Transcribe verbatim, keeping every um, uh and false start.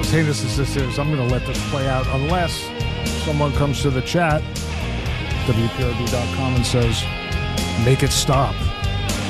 as heinous as this is, I'm going to let this play out unless someone comes to the chat, W P R B dot com, and says, make it stop.